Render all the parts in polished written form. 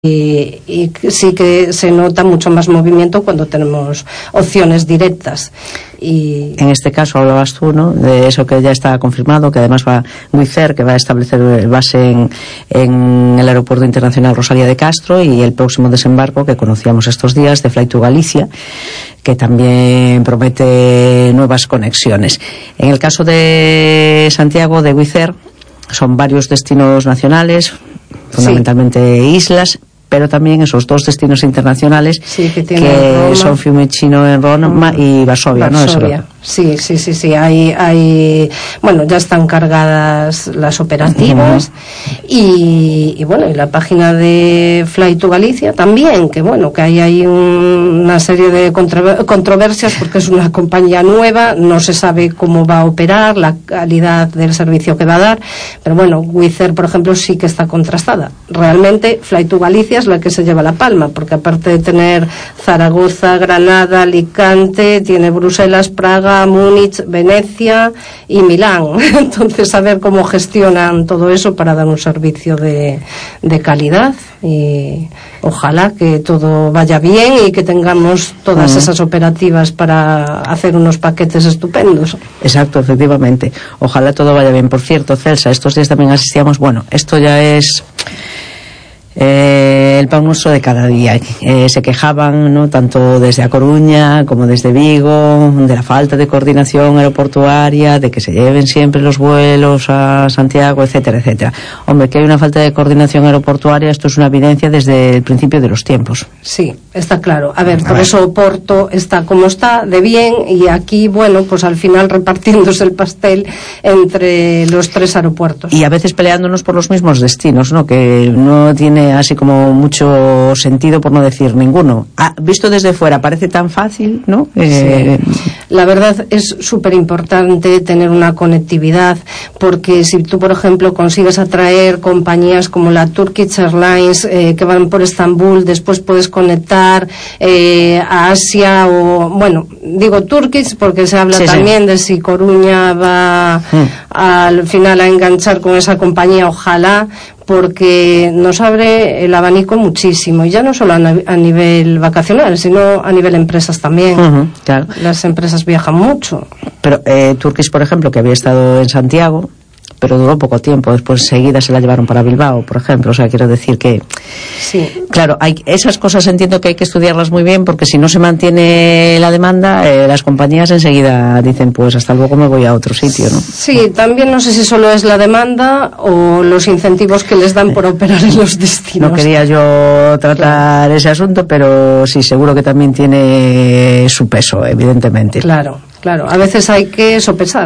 y sí que se nota mucho más movimiento cuando tenemos opciones directas. Y en este caso hablabas tú, ¿no?, de eso que ya está confirmado, que además va Wizz Air, que va a establecer base en el Aeropuerto Internacional Rosalía de Castro, y el próximo desembarco que conocíamos estos días de Fly to Galicia, que también promete nuevas conexiones. En el caso de Santiago, de Wizz Air, son varios destinos nacionales, fundamentalmente islas, pero también esos dos destinos internacionales que son Fiumicino en Roma y Varsovia, ¿no? Sí. Hay, bueno, ya están cargadas las operativas y bueno, y la página de Fly to Galicia también, que bueno, que hay una serie de controversias porque es una compañía nueva, no se sabe cómo va a operar, la calidad del servicio que va a dar, pero bueno, Wizz Air, por ejemplo, sí que está contrastada. Realmente Fly to Galicia es la que se lleva la palma, porque aparte de tener Zaragoza, Granada, Alicante, tiene Bruselas, Praga, Múnich, Venecia y Milán. Entonces, a ver cómo gestionan todo eso para dar un servicio de calidad, y ojalá que todo vaya bien y que tengamos todas esas operativas para hacer unos paquetes estupendos. Exacto, efectivamente. Ojalá todo vaya bien. Por cierto, Celsa, estos días también asistíamos, bueno, esto ya es el pan nuestro de cada día. Se quejaban, ¿no?, tanto desde A Coruña como desde Vigo, de la falta de coordinación aeroportuaria, de que se lleven siempre los vuelos a Santiago, etcétera, etcétera. Hombre, que hay una falta de coordinación aeroportuaria, esto es una evidencia desde el principio de los tiempos. Sí, está claro. A ver, por eso Porto está como está, de bien, y aquí, bueno, pues al final repartiéndose el pastel entre los tres aeropuertos. Y a veces peleándonos por los mismos destinos, ¿no?, que no tiene así como mucho sentido, por no decir ninguno. Visto desde fuera parece tan fácil, ¿no? Sí. La verdad es súper importante tener una conectividad, porque si tú, por ejemplo, consigues atraer compañías como la Turkish Airlines, que van por Estambul, después puedes conectar a Asia, o bueno, digo Turkish porque se habla también de si Coruña va al final a enganchar con esa compañía, ojalá, porque nos abre el abanico muchísimo, y ya no solo a nivel vacacional, sino a nivel empresas también. Claro. Las empresas viajan mucho. Pero Turkish, por ejemplo, que había estado en Santiago, pero duró poco tiempo, después seguida se la llevaron para Bilbao, por ejemplo. O sea, quiero decir que sí, claro, esas cosas entiendo que hay que estudiarlas muy bien, porque si no se mantiene la demanda, las compañías enseguida dicen, pues hasta luego, me voy a otro sitio, ¿no? Sí, también no sé si solo es la demanda o los incentivos que les dan por operar en los destinos. No quería yo tratar ese asunto, pero sí, seguro que también tiene su peso, evidentemente. Claro, a veces hay que sopesar.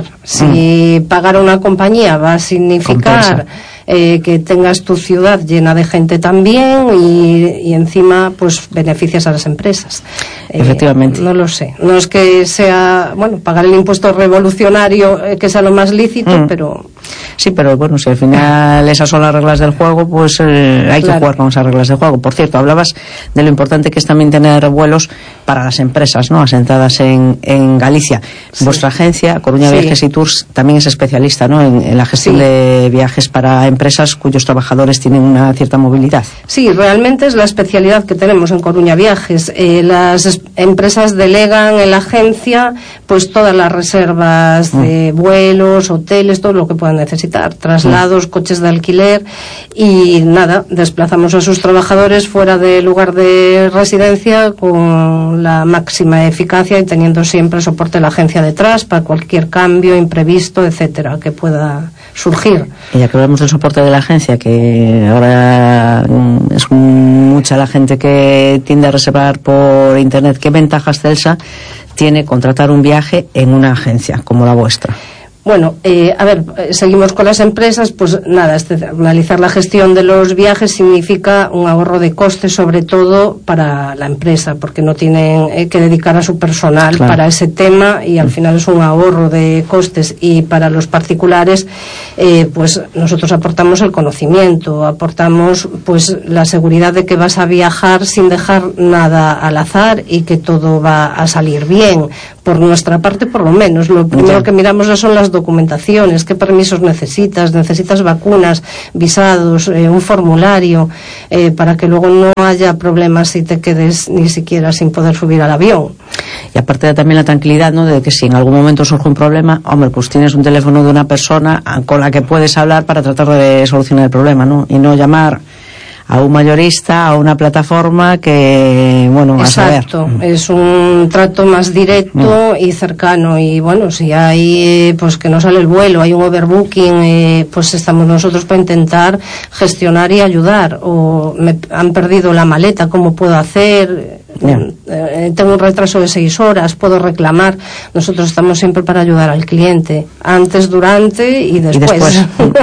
Si pagar a una compañía va a significar que tengas tu ciudad llena de gente también, y encima pues beneficias a las empresas. Efectivamente. No lo sé. No es que sea, bueno, pagar el impuesto revolucionario que sea lo más lícito, pero... Sí, pero bueno, si al final esas son las reglas del juego, pues hay que jugar con esas reglas del juego. Por cierto, hablabas de lo importante que es también tener vuelos para las empresas, ¿no?, asentadas en Galicia. Vuestra agencia, Coruña Viajes y Tours, también es especialista, ¿no?, en la gestión de viajes para empresas cuyos trabajadores tienen una cierta movilidad. Sí, realmente es la especialidad que tenemos en Coruña Viajes. Las empresas delegan en la agencia pues todas las reservas de vuelos, hoteles, todo lo que puedan necesitar, traslados, coches de alquiler, y nada, desplazamos a sus trabajadores fuera del lugar de residencia con la máxima eficacia y teniendo siempre soporte de la agencia detrás para cualquier cambio, imprevisto, etcétera, que pueda surgir. Y ya que hablamos del soporte de la agencia, que ahora es mucha la gente que tiende a reservar por internet, ¿qué ventajas, Celsa, tiene contratar un viaje en una agencia como la vuestra? Bueno, a ver, seguimos con las empresas, pues nada, realizar la gestión de los viajes significa un ahorro de costes, sobre todo para la empresa, porque no tienen que dedicar a su personal para ese tema, y al final es un ahorro de costes. Y para los particulares, pues nosotros aportamos el conocimiento, aportamos pues la seguridad de que vas a viajar sin dejar nada al azar y que todo va a salir bien, por nuestra parte por lo menos. Lo primero que miramos son las documentaciones, qué permisos necesitas vacunas, visados, un formulario, para que luego no haya problemas si te quedes ni siquiera sin poder subir al avión. Y aparte también la tranquilidad, ¿no?, de que si en algún momento surge un problema, hombre, pues tienes un teléfono de una persona con la que puedes hablar para tratar de solucionar el problema, ¿no? Y no llamar a un mayorista, a una plataforma que, bueno, exacto, a saber. Es un trato más directo y cercano, y bueno, si hay, pues que no sale el vuelo, hay un overbooking, pues estamos nosotros para intentar gestionar y ayudar. O me han perdido la maleta, ¿cómo puedo hacer? Tengo un retraso de 6 horas, puedo reclamar. Nosotros estamos siempre para ayudar al cliente, antes, durante y después.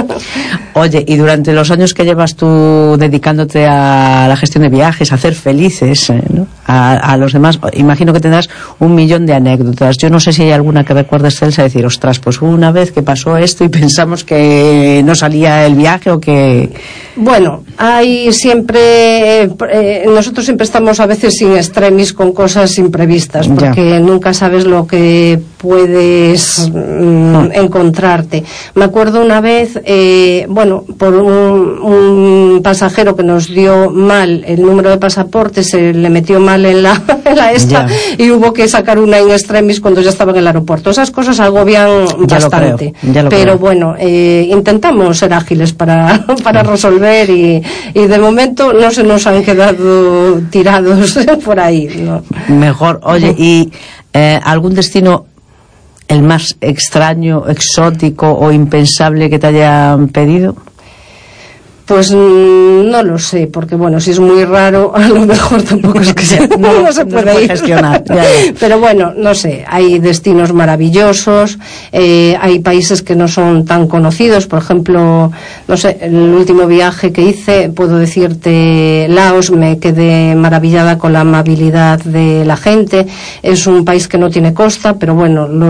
Oye, y durante los años que llevas tú dedicándote a la gestión de viajes, a hacer felices, ¿no?, a los demás, imagino que tendrás 1.000.000 de anécdotas. Yo no sé si hay alguna que recuerdes, Celsa, decir, ostras, pues una vez que pasó esto y pensamos que no salía el viaje o que... Bueno, hay siempre, nosotros siempre estamos a veces sin extremis con cosas imprevistas, porque nunca sabes lo que puedes encontrarte. Me acuerdo una vez, por un pasajero que nos dio mal el número de pasaporte, se le metió mal en la esta y hubo que sacar una in extremis cuando ya estaba en el aeropuerto. Esas cosas agobian bastante. Pero bueno, intentamos ser ágiles para resolver y de momento no se nos han quedado tirados por ahí, ¿no? Mejor. Oye, ¿y algún destino el más extraño, exótico o impensable que te hayan pedido? Pues no lo sé, porque bueno, si es muy raro, a lo mejor tampoco es que no se puede ir. Gestionar. Pero bueno, no sé, hay destinos maravillosos, hay países que no son tan conocidos. Por ejemplo, no sé, el último viaje que hice, puedo decirte, Laos, me quedé maravillada con la amabilidad de la gente. Es un país que no tiene costa, pero bueno, lo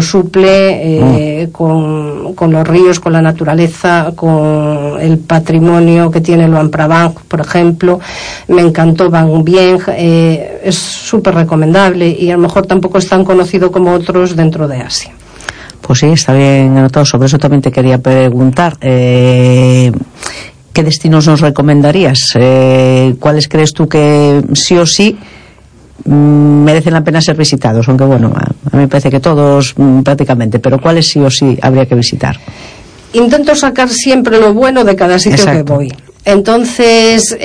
suple con los ríos, con la naturaleza, con el patrimonio que tiene Luang Prabang, por ejemplo. Me encantó Bang Bien, es súper recomendable, y a lo mejor tampoco es tan conocido como otros dentro de Asia. Pues sí, está bien anotado. Sobre eso también te quería preguntar, ¿qué destinos nos recomendarías? ¿Cuáles crees tú que sí o sí merecen la pena ser visitados? Aunque bueno, a mí me parece que todos prácticamente, pero ¿cuáles sí o sí habría que visitar? Intento sacar siempre lo bueno de cada sitio que voy. Entonces,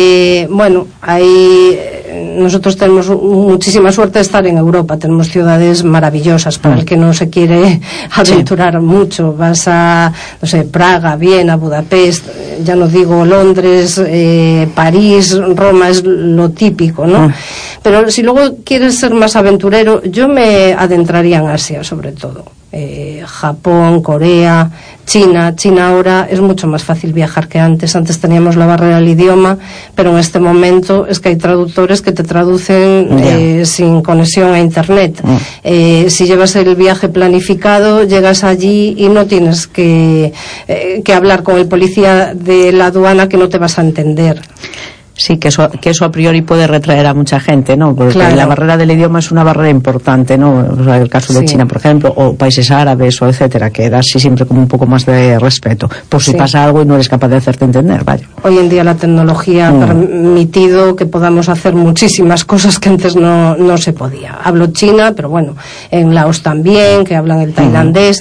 nosotros tenemos muchísima suerte de estar en Europa. Tenemos ciudades maravillosas para el que no se quiere aventurar mucho. Vas a, no sé, Praga, Viena, Budapest, ya no digo Londres, París, Roma, es lo típico, ¿no? Pero si luego quieres ser más aventurero, yo me adentraría en Asia, sobre todo. Japón, Corea, China ahora es mucho más fácil viajar que antes. Antes teníamos la barrera del idioma, pero en este momento es que hay traductores que te traducen sin conexión a internet. Si llevas el viaje planificado, llegas allí y no tienes que hablar con el policía de la aduana, que no te vas a entender. Sí, que eso a priori puede retraer a mucha gente, ¿no? Porque la barrera del idioma es una barrera importante, ¿no? O sea, el caso de China, por ejemplo, o países árabes, o etcétera, que da así siempre como un poco más de respeto. Por si pasa algo y no eres capaz de hacerte entender, vaya. Hoy en día la tecnología ha permitido que podamos hacer muchísimas cosas que antes no se podía. Hablo China, pero bueno, en Laos también, que hablan el tailandés.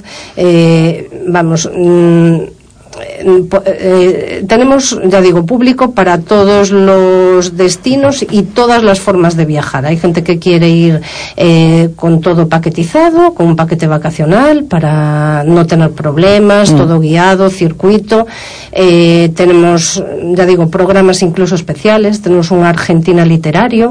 Tenemos, ya digo, público para todos los destinos y todas las formas de viajar. Hay gente que quiere ir con todo paquetizado, con un paquete vacacional para no tener problemas, todo guiado, circuito. Tenemos, ya digo, programas incluso especiales. Tenemos un Argentina literario.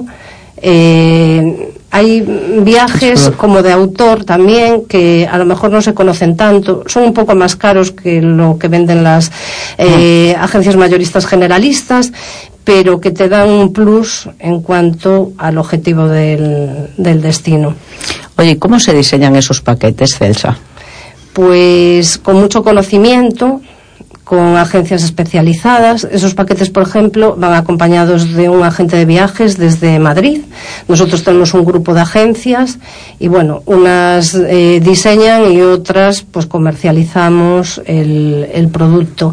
Hay viajes como de autor también, que a lo mejor no se conocen tanto, son un poco más caros que lo que venden las agencias mayoristas generalistas, pero que te dan un plus en cuanto al objetivo del destino. Oye, ¿cómo se diseñan esos paquetes, Celsa? Pues con mucho conocimiento, con agencias especializadas. Esos paquetes, por ejemplo, van acompañados de un agente de viajes desde Madrid. Nosotros tenemos un grupo de agencias y bueno, unas diseñan y otras pues comercializamos el producto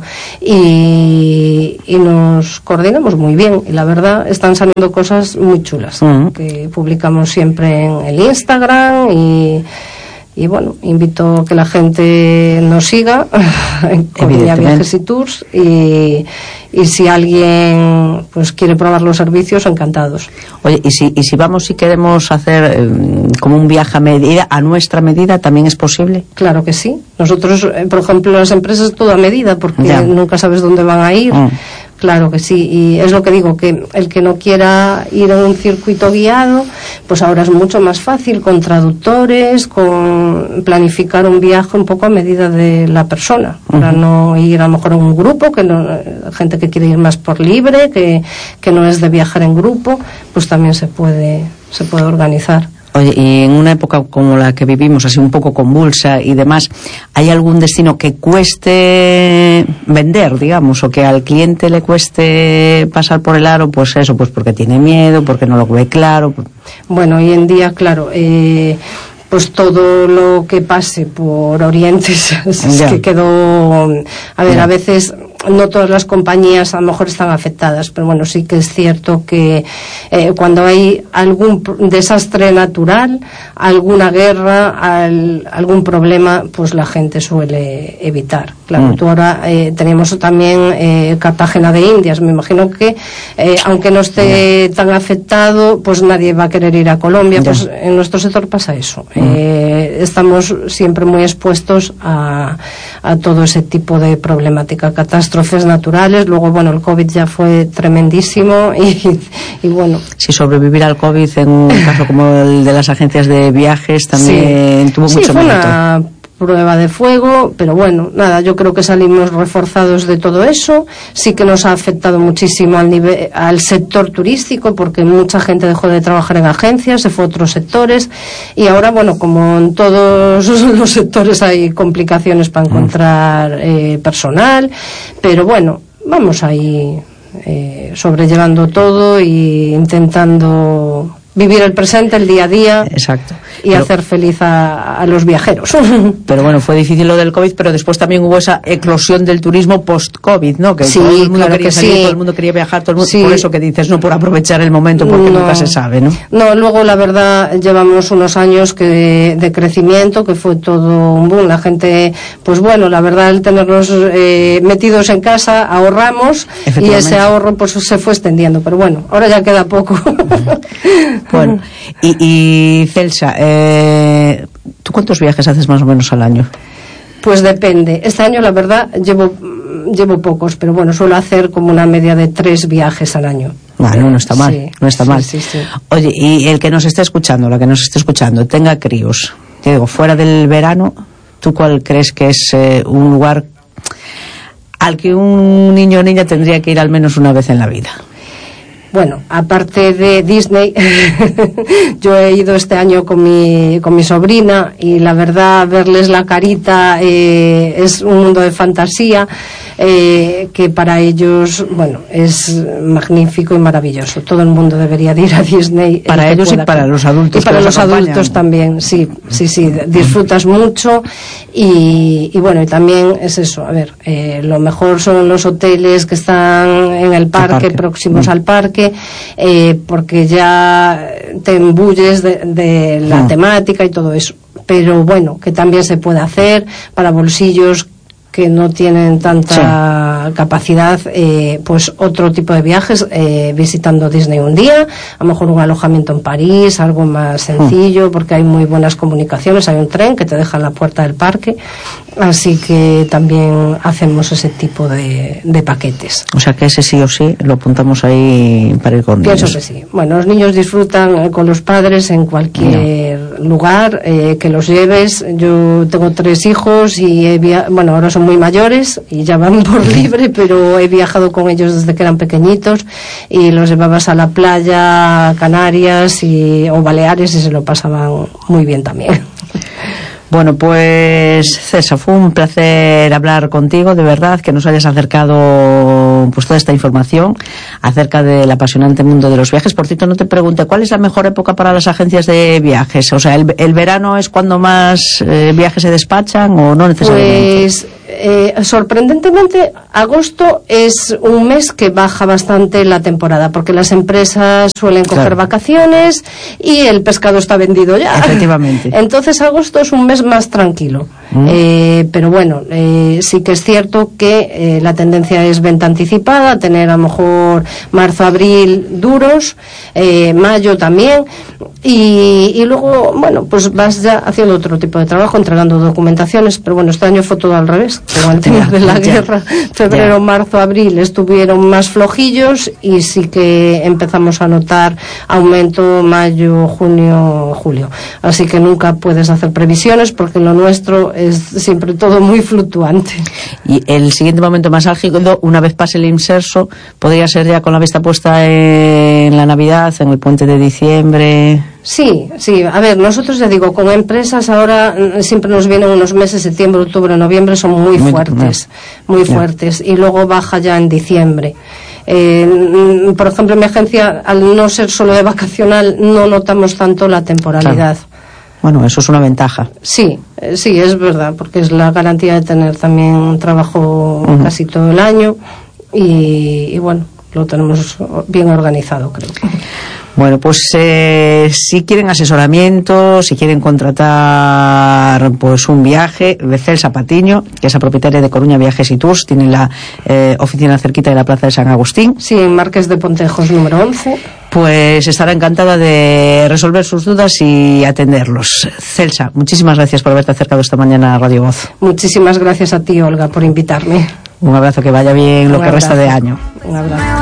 y nos coordinamos muy bien, y la verdad están saliendo cosas muy chulas que publicamos siempre en el Instagram y bueno, invito a que la gente nos siga en Coruña Viajes y Tours, y si alguien pues quiere probar los servicios, encantados. Oye, y si vamos y queremos hacer como un viaje a nuestra medida, ¿también es posible? Claro que sí. Nosotros, por ejemplo, las empresas todo a medida, porque nunca sabes dónde van a ir. Claro que sí, y es lo que digo, que el que no quiera ir a un circuito guiado, pues ahora es mucho más fácil con traductores, con planificar un viaje un poco a medida de la persona, para no ir a lo mejor a un grupo, gente que quiere ir más por libre, que no es de viajar en grupo, pues también se puede organizar. Oye, y en una época como la que vivimos, así un poco convulsa y demás, ¿hay algún destino que cueste vender, digamos, o que al cliente le cueste pasar por el aro? Pues eso, pues porque tiene miedo, porque no lo ve claro. Bueno, hoy en día, claro, pues todo lo que pase por Oriente es que quedó... A ver, a veces no todas las compañías a lo mejor están afectadas, pero bueno, sí que es cierto que cuando hay algún desastre natural, alguna guerra, algún problema, pues la gente suele evitar. Claro, tú ahora tenemos también Cartagena de Indias, me imagino que aunque no esté tan afectado, pues nadie va a querer ir a Colombia. Pues en nuestro sector pasa eso. Estamos siempre muy expuestos a todo ese tipo de problemática, catástrofes naturales. Luego, bueno, el COVID ya fue tremendísimo y bueno. Si sobrevivir al COVID en un caso como el de las agencias de viajes también tuvo mucho mérito. Una prueba de fuego, pero bueno, nada, yo creo que salimos reforzados de todo eso. Sí que nos ha afectado muchísimo al sector turístico, porque mucha gente dejó de trabajar en agencias, se fue a otros sectores, y ahora, bueno, como en todos los sectores hay complicaciones para encontrar personal, pero bueno, vamos ahí sobrellevando todo y intentando vivir el presente, el día a día. Exacto. Y hacer feliz a los viajeros. Pero bueno, fue difícil lo del COVID, pero después también hubo esa eclosión del turismo post-COVID, ¿no? Que todo el mundo quería salir, todo el mundo quería viajar, todo el mundo, por eso que dices, no por aprovechar el momento, porque nunca se sabe, ¿no? No, luego la verdad llevamos unos años de crecimiento, que fue todo un boom. La gente, pues bueno, la verdad, el tenernos metidos en casa, ahorramos, y ese ahorro pues se fue extendiendo, pero bueno, ahora ya queda poco. Bueno, y Celsa, ¿tú cuántos viajes haces más o menos al año? Pues depende. Este año, la verdad, llevo pocos, pero bueno, suelo hacer como una media de 3 viajes al año. Bueno, no está mal, no está mal. Sí. Oye, y el que nos esté escuchando, la que nos esté escuchando, tenga críos, te digo, fuera del verano, ¿tú cuál crees que es un lugar al que un niño o niña tendría que ir al menos una vez en la vida? Bueno, aparte de Disney, yo he ido este año con mi sobrina, y la verdad, verles la carita es un mundo de fantasía que para ellos, bueno, es magnífico y maravilloso. Todo el mundo debería de ir a Disney. Para ellos y para los adultos. Y para los adultos también, sí, disfrutas mucho y bueno, y también es eso, a ver, lo mejor son los hoteles que están en el parque. Próximos al parque, porque ya te embulles de la temática y todo eso, pero bueno, que también se puede hacer para bolsillos que no tienen tanta capacidad, pues otro tipo de viajes, visitando Disney un día, a lo mejor un alojamiento en París, algo más sencillo, porque hay muy buenas comunicaciones, hay un tren que te deja en la puerta del parque, así que también hacemos ese tipo de paquetes. O sea que ese sí o sí lo apuntamos ahí para ir con niños. Pienso que sí. Bueno, los niños disfrutan con los padres en cualquier lugar, que los lleves. Yo tengo 3 hijos y bueno, ahora son muy mayores y ya van por libre, pero he viajado con ellos desde que eran pequeñitos y los llevabas a la playa, a Canarias o Baleares, y se lo pasaban muy bien también. Bueno, pues César, fue un placer hablar contigo, de verdad, que nos hayas acercado pues toda esta información acerca del apasionante mundo de los viajes. Por cierto, no te pregunté, ¿cuál es la mejor época para las agencias de viajes? O sea, ¿el verano es cuando más viajes se despachan o no necesariamente? Pues sorprendentemente, agosto es un mes que baja bastante la temporada, porque las empresas suelen coger vacaciones y el pescado está vendido ya. Efectivamente. Entonces agosto es un mes más tranquilo. Pero bueno, sí que es cierto que la tendencia es venta anticipada, tener a lo mejor marzo, abril duros, mayo también, y luego, bueno, pues vas ya haciendo otro tipo de trabajo, entregando documentaciones, pero bueno, este año fue todo al revés, con el tema de la guerra. Febrero, marzo, abril estuvieron más flojillos y sí que empezamos a notar aumento mayo, junio, julio. Así que nunca puedes hacer previsiones porque lo nuestro es siempre todo muy fluctuante. Y el siguiente momento más álgido, una vez pase el inserso, podría ser ya con la vista puesta en la Navidad, en el puente de diciembre. Sí, a ver, nosotros ya digo, con empresas ahora siempre nos vienen unos meses, septiembre, octubre, noviembre, son muy fuertes, y luego baja ya en diciembre. Por ejemplo, en mi agencia, al no ser solo de vacacional, no notamos tanto la temporalidad. Claro. Bueno, eso es una ventaja. Sí, es verdad, porque es la garantía de tener también trabajo casi todo el año y bueno, lo tenemos bien organizado, creo. Bueno, pues si quieren asesoramiento, si quieren contratar pues un viaje, Celsa Patiño, que es la propietaria de Coruña Viajes y Tours, tiene la oficina cerquita de la Plaza de San Agustín. Sí, en Marqués de Pontejos número 11. Pues estará encantada de resolver sus dudas y atenderlos. Celsa, muchísimas gracias por haberte acercado esta mañana a Radio Voz. Muchísimas gracias a ti, Olga, por invitarme. Un abrazo, que vaya bien lo que resta de año. Un abrazo.